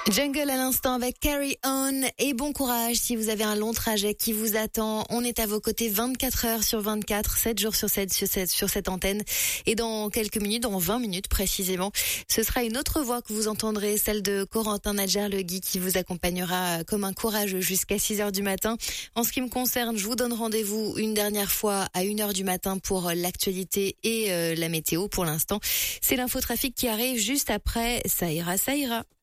Jungle à l'instant avec Carry On et bon courage si vous avez un long trajet qui vous attend. On est à vos côtés 24 heures sur 24, 7 jours sur 7 sur cette antenne. Et dans quelques minutes, dans 20 minutes précisément, ce sera une autre voix que vous entendrez, celle de Corentin Nadjar-Legui qui vous accompagnera comme un courageux jusqu'à 6 heures du matin. En ce qui me concerne, je vous donne rendez-vous une dernière fois à 1 heure du matin pour l'actualité et la météo pour l'instant. C'est l'infotrafic qui arrive juste après. Ça ira, ça ira.